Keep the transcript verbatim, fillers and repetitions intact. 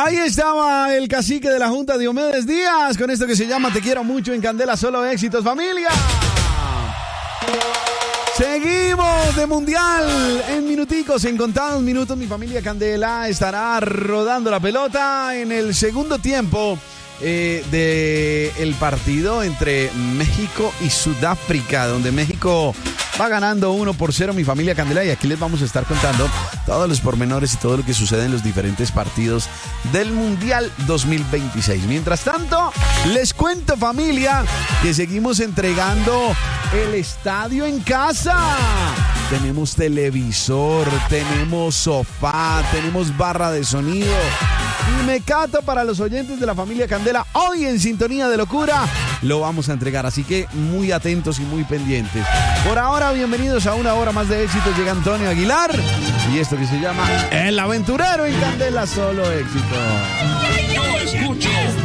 Ahí estaba el cacique de la Junta, Diomedes Díaz, con esto que se llama Te quiero mucho en Candela, solo éxitos, familia. Seguimos de mundial en minuticos, en contados minutos. Mi familia Candela estará rodando la pelota en el segundo tiempo eh, del partido entre México y Sudáfrica, donde México va ganando uno por cero, mi familia Candela, y aquí les vamos a estar contando todos los pormenores y todo lo que sucede en los diferentes partidos del Mundial dos mil veintiséis. Mientras tanto, les cuento, familia, que seguimos entregando el estadio en casa. Tenemos televisor, tenemos sofá, tenemos barra de sonido y mecato para los oyentes de la familia Candela. Hoy en Sintonía de Locura lo vamos a entregar, así que muy atentos y muy pendientes. Por ahora, bienvenidos a una hora más de éxitos. Llega Antonio Aguilar y esto que se llama El Aventurero en Candela, solo éxito. Yo escucho